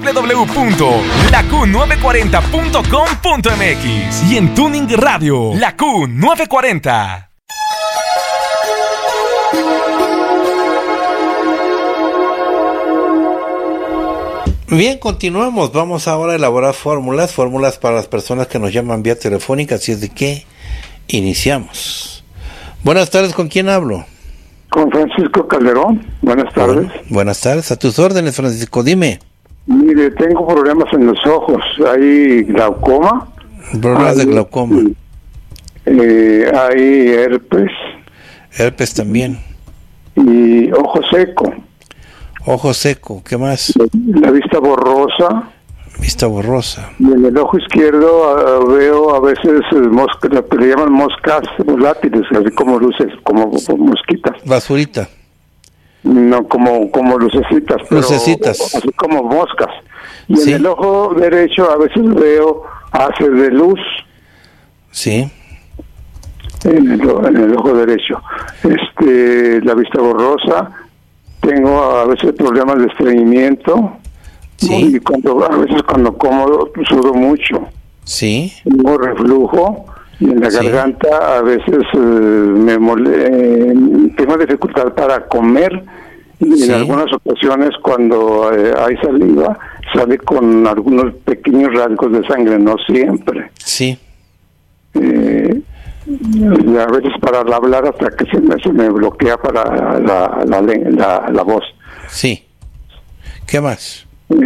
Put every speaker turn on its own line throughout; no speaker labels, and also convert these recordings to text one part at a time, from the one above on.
www.laq940.com.mx y en Tuning Radio, La Q940.
Bien, continuamos. Vamos ahora a elaborar fórmulas para las personas que nos llaman vía telefónica, así es de que iniciamos. Buenas tardes, ¿con quién hablo?
Con Francisco Calderón. Buenas tardes.
Buenas tardes, a tus órdenes, Francisco, dime.
Mire, tengo problemas en los ojos. Hay glaucoma.
Problemas de glaucoma.
Hay herpes.
Herpes también.
Y ojo seco.
Ojo seco, ¿qué más?
La vista borrosa.
Vista borrosa.
Y en el ojo izquierdo veo a veces moscas, lo que le llaman moscas volátiles, así como luces, como mosquitas.
Basurita.
No, como lucecitas. Pero
lucecitas.
Así como moscas. Y
sí.
En el ojo derecho a veces veo haces de luz.
Sí.
En el ojo derecho. La vista borrosa. Tengo a veces problemas de estreñimiento.
Sí.
Y a veces cuando como sudo mucho.
Sí.
Tengo reflujo y en la garganta a veces tengo dificultad para comer y en algunas ocasiones cuando hay saliva sale con algunos pequeños rasgos de sangre, no siempre.
Sí.
A veces para hablar hasta que se me bloquea para la voz.
Sí. ¿Qué más?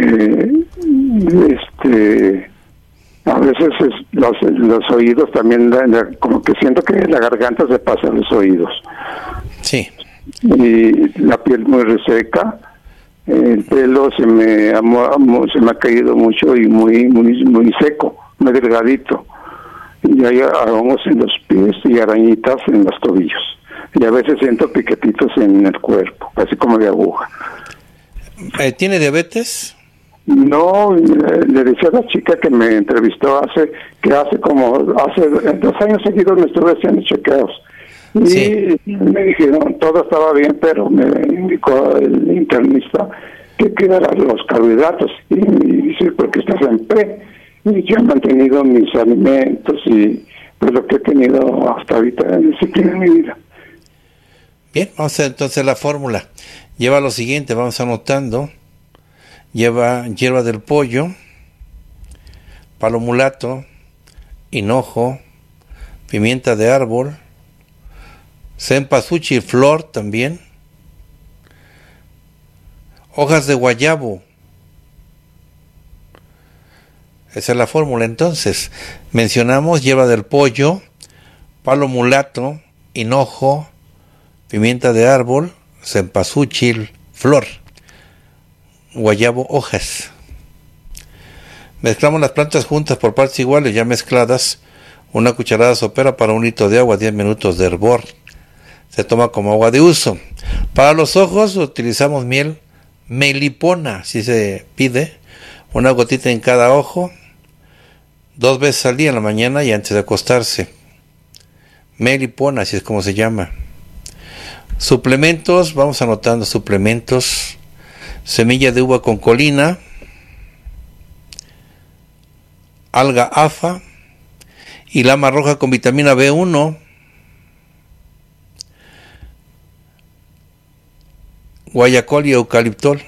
A veces los oídos también, como que siento que la garganta se pasa a los oídos.
Sí.
Y la piel muy reseca, el pelo se me ha caído mucho y muy seco, muy delgadito. Y hay hongos en los pies y arañitas en los tobillos. Y a veces siento piquetitos en el cuerpo, así como de aguja.
¿Tiene diabetes?
No, le decía a la chica que me entrevistó hace 2 años seguidos me estuve haciendo chequeos. Y me dijeron, todo estaba bien, pero me indicó el internista que quedaran los carbohidratos. Y me dice, ¿por qué estás en P? Y yo he mantenido mis alimentos y pues lo que he tenido hasta ahorita en disciplina en mi vida.
Bien, vamos a hacer entonces la fórmula. Lleva lo siguiente, vamos anotando. Lleva hierba del pollo, palo mulato, hinojo, pimienta de árbol, cempasúchil flor también, hojas de guayabo. Esa es la fórmula. Entonces, mencionamos hierba del pollo, palo mulato, hinojo, pimienta de árbol, cempasúchil flor, guayabo, hojas. Mezclamos las plantas juntas por partes iguales, ya mezcladas, una cucharada sopera para 1 litro de agua, 10 minutos de hervor. Se toma como agua de uso. Para los ojos utilizamos miel melipona, si se pide, una gotita en cada ojo, 2 veces al día, en la mañana y antes de acostarse. Melipona, así es como se llama. Suplementos, vamos anotando suplementos. Semilla de uva con colina, alga afa y lama roja con vitamina B1, guayacol y eucaliptol.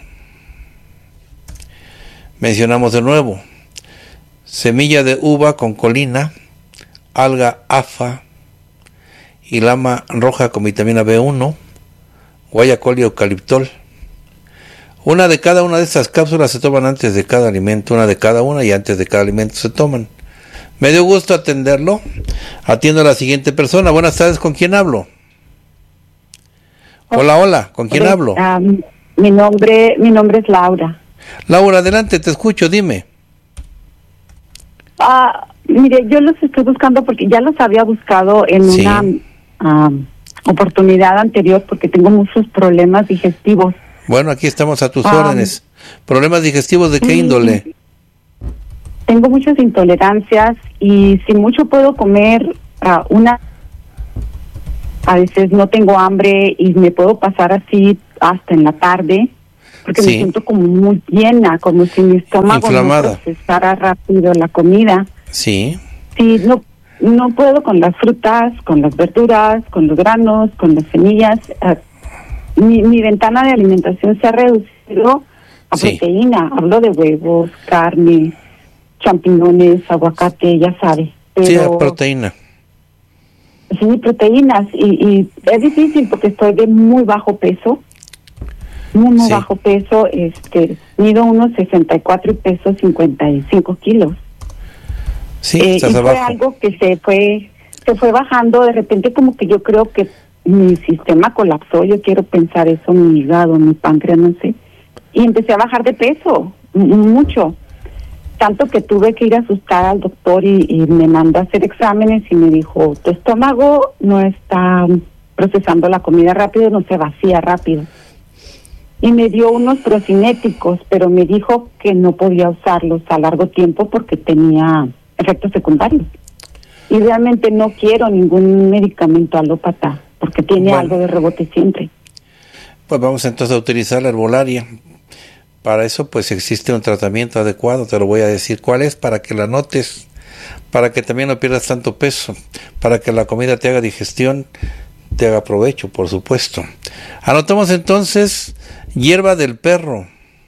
Mencionamos de nuevo: semilla de uva con colina, alga afa y lama roja con vitamina B1, guayacol y eucaliptol. Una de cada una de estas cápsulas se toman antes de cada alimento, una de cada una y antes de cada alimento se toman. Me dio gusto atenderlo. Atiendo a la siguiente persona. Buenas tardes, ¿con quién hablo? Hola, ¿con quién hablo?
Mi nombre es Laura.
Laura, adelante, te escucho, dime.
Mire, yo los estoy buscando porque ya los había buscado en una oportunidad anterior porque tengo muchos problemas digestivos.
Bueno, aquí estamos a tus órdenes. ¿Problemas digestivos de qué índole?
Tengo muchas intolerancias y si mucho puedo comer a veces no tengo hambre y me puedo pasar así hasta en la tarde. porque
Sí.
me siento como muy llena, como si mi estómago
Inflamada.
no procesara rápido la comida.
Sí,
Sí, no puedo con las frutas, con las verduras, con los granos, con las semillas. Mi ventana de alimentación se ha reducido a
Sí.
proteína. Hablo de huevos, carne, champiñones, aguacate, ya sabes.
sí,
Pero,
proteína.
sí, proteínas. Y es difícil porque estoy de muy bajo peso. Muy
Sí.
bajo peso. Mido unos 64 y peso 55 kilos.
Sí,
Y
estás
fue
abajo.
algo que se fue bajando. De repente como que yo creo que mi sistema colapsó. Yo quiero pensar eso, mi hígado, mi páncreas, no sé. Y empecé a bajar de peso, mucho. Tanto que tuve que ir a asustar al doctor y me mandó a hacer exámenes y me dijo, tu estómago no está procesando la comida rápido, no se vacía rápido. Y me dio unos procinéticos, pero me dijo que no podía usarlos a largo tiempo porque tenía efectos secundarios. Y realmente no quiero ningún medicamento alópata porque tiene
Bueno.
algo de rebote siempre.
Pues vamos entonces a utilizar la herbolaria. Para eso pues existe un tratamiento adecuado, te lo voy a decir cuál es para que la notes, para que también no pierdas tanto peso, para que la comida te haga digestión, te haga provecho, por supuesto. Anotamos entonces hierba del perro,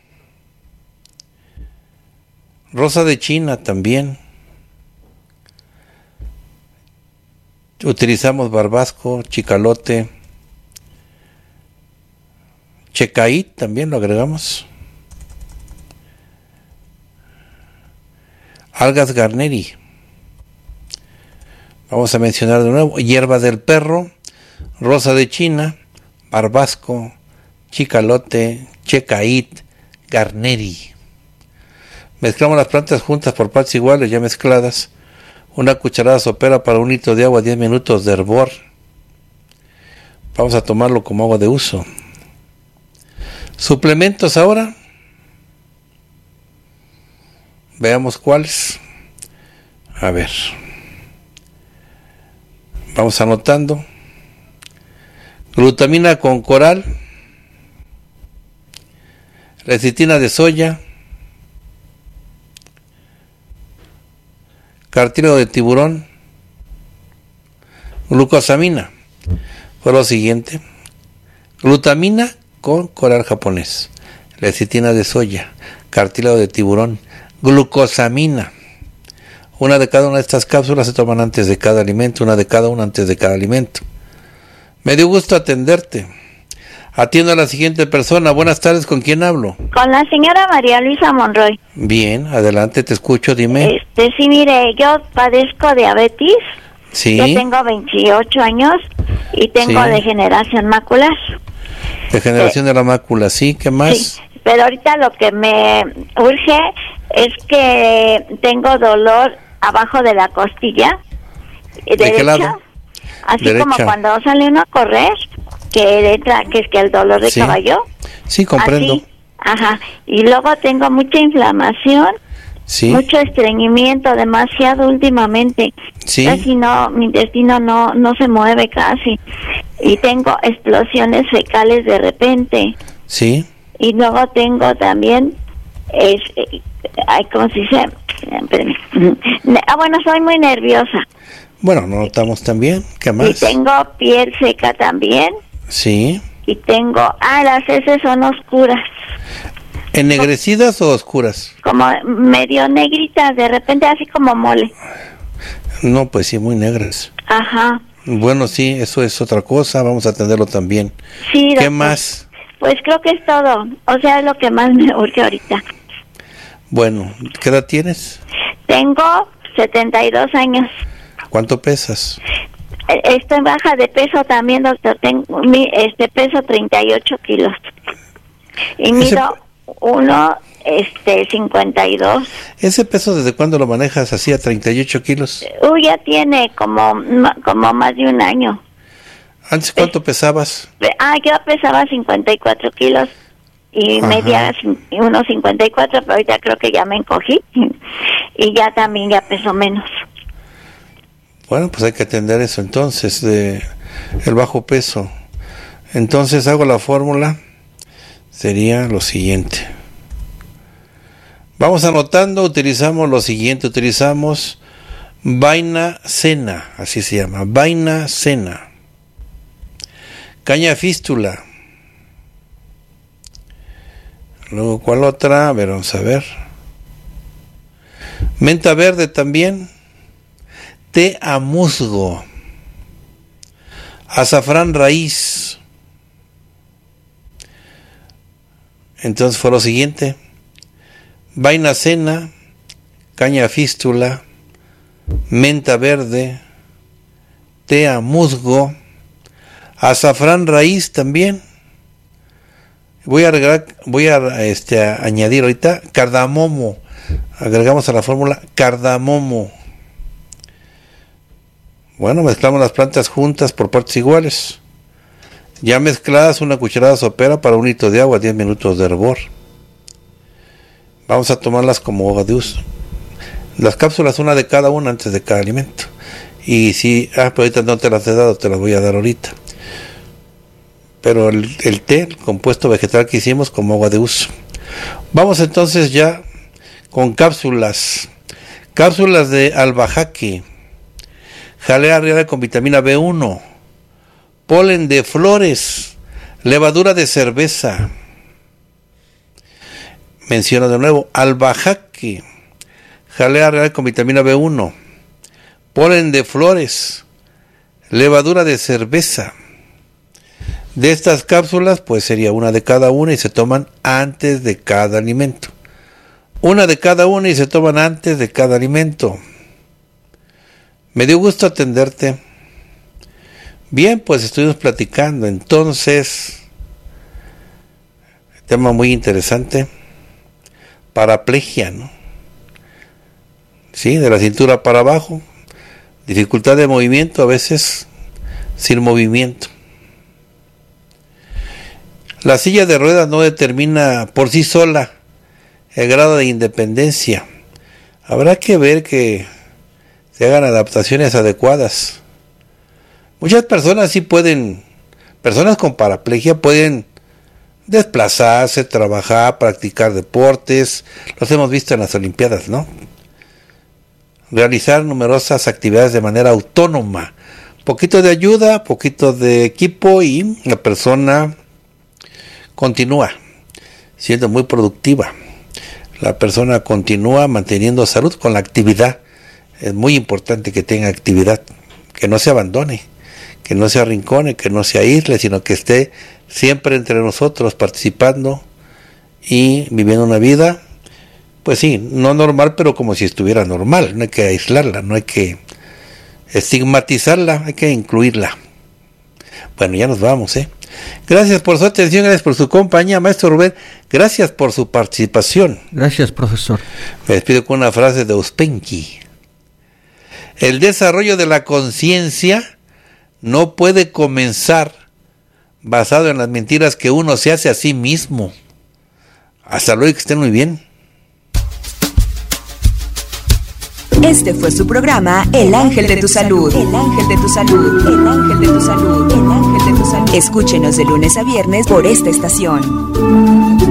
rosa de China también. Utilizamos barbasco, chicalote, checaít también lo agregamos. Algas garneri. Vamos a mencionar de nuevo hierba del perro, rosa de China, barbasco, chicalote, checaít, garneri. Mezclamos las plantas juntas por partes iguales, ya mezcladas. Una cucharada sopera para 1 litro de agua, 10 minutos de hervor. Vamos a tomarlo como agua de uso. Suplementos ahora. Veamos cuáles. A ver. Vamos anotando. Glutamina con coral. Lecitina de soya. Cartílago de tiburón. Glucosamina. Fue lo siguiente. Glutamina con coral japonés. Lecitina de soya. Cartílago de tiburón. Glucosamina. Una de cada una de estas cápsulas se toman antes de cada alimento, una de cada una antes de cada alimento. Me dio gusto atenderte. Atiendo a la siguiente persona. Buenas tardes, ¿con quién hablo?
Con la señora María Luisa Monroy.
Bien, adelante, te escucho, dime.
Sí, mire, yo padezco diabetes.
Sí,
Yo tengo 28 años y tengo
Sí.
degeneración macular.
degeneración de la mácula, ¿sí? ¿Qué más?
Sí, pero ahorita lo que me urge es que tengo dolor abajo de la costilla
¿De qué lado?
Así
Derecha.
como cuando sale uno a correr, que entra, que es que el dolor de
Sí.
caballo.
Sí, comprendo.
Así, ajá. Y luego tengo mucha inflamación,
Sí,
mucho estreñimiento, demasiado últimamente.
sí,
Casi no, mi intestino no se mueve casi. Y tengo explosiones fecales de repente.
sí.
Y luego tengo también, ¿cómo se dice? Espérame. Bueno, soy muy nerviosa.
Bueno, no notamos también. ¿Qué
Y
más?
tengo piel seca también.
Sí.
Y tengo, las heces son oscuras,
¿Ennegrecidas o oscuras?
como medio negritas, de repente así como mole.
No, pues sí, muy negras.
Ajá.
Bueno, sí, eso es otra cosa, vamos a atenderlo también.
Sí,
¿Qué
doctor.
más?
Pues creo que es todo. O sea, es lo que más me urge ahorita.
Bueno, ¿qué edad tienes?
Tengo 72 años.
¿Cuánto pesas?
Estoy baja de peso también, doctor. Tengo peso 38 kilos. Y
Ese-
mido 52.
¿Ese peso desde cuándo lo manejas así a 38 kilos?
Ya tiene como más de un año.
¿Antes cuánto pesabas?
Yo pesaba 54 kilos y
Ajá.
medía unos 54, pero ahorita creo que ya me encogí y ya también ya peso menos.
Bueno, pues hay que atender eso entonces, de el bajo peso. Entonces hago la fórmula sería lo siguiente. Vamos anotando, utilizamos lo siguiente, utilizamos vaina cena, así se llama, vaina cena. Caña fístula. Luego, ¿cuál otra? A ver, vamos a ver. Menta verde también. Té a musgo. Azafrán raíz. Entonces fue lo siguiente. Vaina cena, caña fístula, menta verde, té a musgo, azafrán raíz también. Voy a añadir ahorita cardamomo. Agregamos a la fórmula cardamomo. Bueno, mezclamos las plantas juntas por partes iguales. Ya mezcladas, una cucharada sopera para 1 litro de agua, 10 minutos de hervor. Vamos a tomarlas como hoja de uso. Las cápsulas, una de cada una antes de cada alimento. Y si, pero ahorita no te las he dado, te las voy a dar ahorita. Pero el té, el compuesto vegetal que hicimos como agua de uso. Vamos entonces ya con cápsulas. Cápsulas de albahaque, jalea real con vitamina B1, polen de flores, levadura de cerveza. Menciono de nuevo, albahaque, jalea real con vitamina B1, polen de flores, levadura de cerveza. De estas cápsulas, pues sería una de cada una y se toman antes de cada alimento. Una de cada una y se toman antes de cada alimento. Me dio gusto atenderte. Bien, pues estuvimos platicando. Entonces, tema muy interesante. Paraplegia, ¿no? Sí, de la cintura para abajo. Dificultad de movimiento, a veces sin movimiento. La silla de ruedas no determina por sí sola el grado de independencia. Habrá que ver que se hagan adaptaciones adecuadas. Muchas personas sí pueden, personas con paraplegia pueden desplazarse, trabajar, practicar deportes. Los hemos visto en las Olimpiadas, ¿no? Realizar numerosas actividades de manera autónoma. Poquito de ayuda, poquito de equipo y la persona continúa siendo muy productiva. La persona continúa manteniendo salud con la actividad. Es muy importante que tenga actividad, que no se abandone, que no se arrincone, que no se aísle, sino que esté siempre entre nosotros participando y viviendo una vida, pues sí, no normal, pero como si estuviera normal. No hay que aislarla, no hay que estigmatizarla, hay que incluirla. Bueno, ya nos vamos, Gracias por su atención, gracias por su compañía, maestro Rubén, gracias por su participación.
Gracias, profesor.
Me despido con una frase de Ouspensky. El desarrollo de la conciencia no puede comenzar basado en las mentiras que uno se hace a sí mismo. Hasta luego, que estén muy bien.
Este fue su programa El Ángel de tu Salud. El Ángel de tu Salud. El Ángel de tu Salud. El Ángel de tu Salud. Escúchenos de lunes a viernes por esta estación.